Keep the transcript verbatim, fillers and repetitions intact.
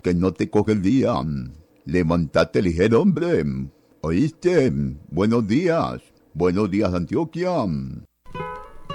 que no te coge el día. Levantate ligero, hombre. ¿Oíste? Buenos días. Buenos días, Antioquia.